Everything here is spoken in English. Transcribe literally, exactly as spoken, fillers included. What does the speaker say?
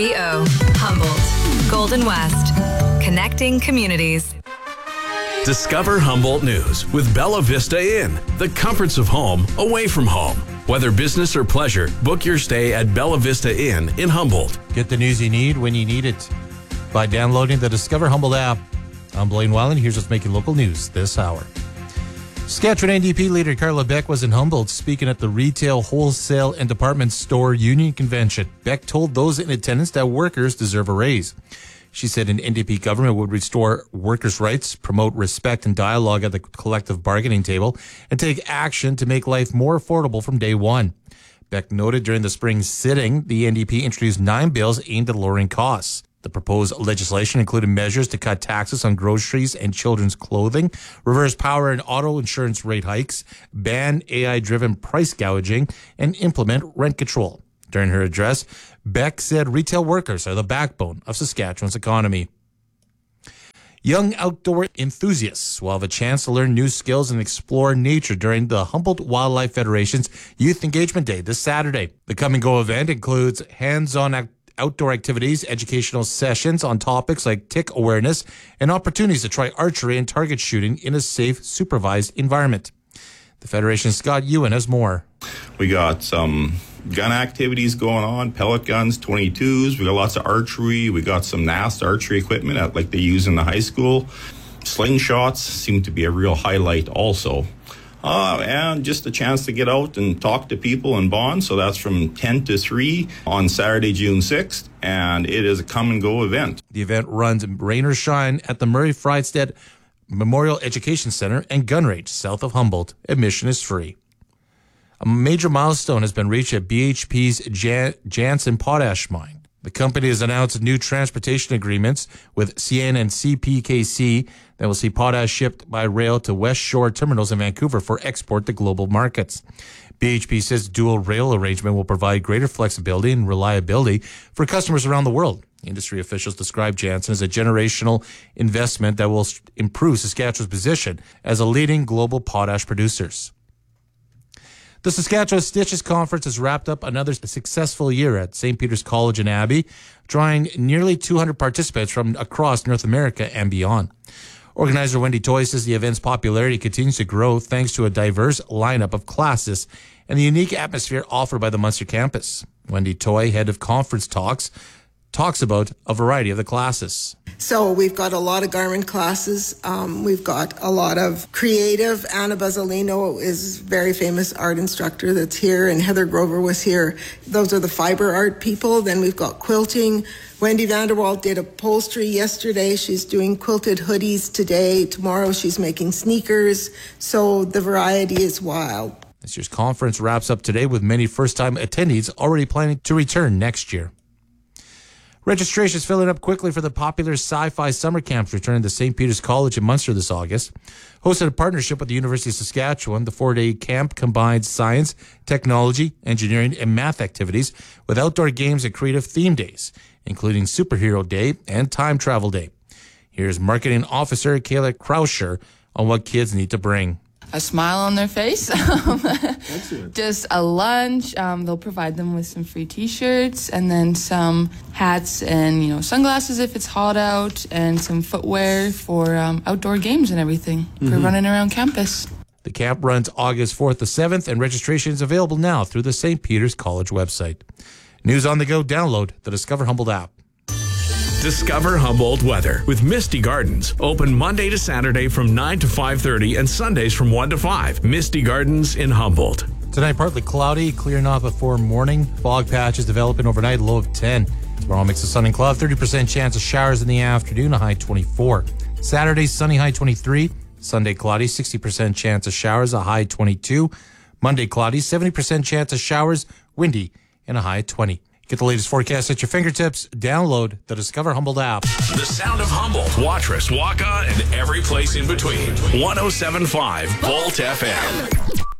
E O Humboldt, Golden West, connecting communities. Discover Humboldt News with Bella Vista Inn, the comforts of home away from home. Whether business or pleasure, book your stay at Bella Vista Inn in Humboldt. Get the news you need when you need it by downloading the Discover Humboldt app. I'm Blaine Welland. Here's what's making local news this hour. Saskatchewan N D P leader Carla Beck was in Humboldt speaking at the Retail, Wholesale and Department Store Union Convention. Beck told those in attendance that workers deserve a raise. She said an N D P government would restore workers' rights, promote respect and dialogue at the collective bargaining table, and take action to make life more affordable from day one. Beck noted during the spring sitting, the N D P introduced nine bills aimed at lowering costs. The proposed legislation included measures to cut taxes on groceries and children's clothing, reverse power and auto insurance rate hikes, ban A I-driven price gouging, and implement rent control. During her address, Beck said retail workers are the backbone of Saskatchewan's economy. Young outdoor enthusiasts will have a chance to learn new skills and explore nature during the Humboldt Wildlife Federation's Youth Engagement Day this Saturday. The Come and Go event includes hands-on activities, outdoor activities, educational sessions on topics like tick awareness, and opportunities to try archery and target shooting in a safe, supervised environment. The Federation's Scott Ewan has more. We got some gun activities going on, pellet guns, twenty-twos. We got lots of archery. We got some N A S archery equipment at, like they use in the high school. Slingshots seem to be a real highlight also. Uh, and just a chance to get out and talk to people and bond. So that's from ten to three on Saturday, June sixth. And it is a come and go event. The event runs rain or shine at the Murray Friedstedt Memorial Education Center and Gun Range south of Humboldt. Admission is free. A major milestone has been reached at B H P's Jan- Jansen Potash Mine. The company has announced new transportation agreements with C N and C P K C that will see potash shipped by rail to West Shore terminals in Vancouver for export to global markets. B H P says dual rail arrangement will provide greater flexibility and reliability for customers around the world. Industry officials describe Jansen as a generational investment that will improve Saskatchewan's position as a leading global potash producers. The Saskatchewan Stitches Conference has wrapped up another successful year at Saint Peter's College in Abbey, drawing nearly two hundred participants from across North America and beyond. Organizer Wendy Toy says the event's popularity continues to grow thanks to a diverse lineup of classes and the unique atmosphere offered by the Munster campus. Wendy Toy, head of conference talks, talks about a variety of the classes. So we've got a lot of garment classes. Um, we've got a lot of creative. Anna Bazzolino is a very famous art instructor that's here, and Heather Grover was here. Those are the fiber art people. Then we've got quilting. Wendy Vanderwalt did upholstery yesterday. She's doing quilted hoodies today. Tomorrow she's making sneakers. So the variety is wild. This year's conference wraps up today with many first-time attendees already planning to return next year. Registration is filling up quickly for the popular sci-fi summer camps returning to Saint Peter's College in Munster this August. Hosted in partnership with the University of Saskatchewan, the four-day camp combines science, technology, engineering, and math activities with outdoor games and creative theme days, including Superhero Day and Time Travel Day. Here's Marketing Officer Kayla Krauscher on what kids need to bring. A smile on their face, just a lunch. Um, they'll provide them with some free T-shirts and then some hats and, you know, sunglasses if it's hot out, and some footwear for um, outdoor games and everything mm-hmm. for running around campus. The camp runs August fourth to seventh, and registration is available now through the Saint Peter's College website. News on the go, download the Discover Humboldt app. Discover Humboldt weather with Misty Gardens. Open Monday to Saturday from nine to five thirty and Sundays from one to five. Misty Gardens in Humboldt. Tonight, partly cloudy, clearing off before morning. Fog patches developing overnight, low of ten. Tomorrow, mix of sun and cloud, thirty percent chance of showers in the afternoon, a high twenty-four. Saturday, sunny, high twenty-three. Sunday, cloudy, sixty percent chance of showers, a high twenty-two. Monday, cloudy, seventy percent chance of showers, windy, and a high twenty. Get the latest forecast at your fingertips. Download the Discover Humboldt app. The sound of Humboldt, Watrous, Waka, and every place in between. one oh seven point five Volt F M.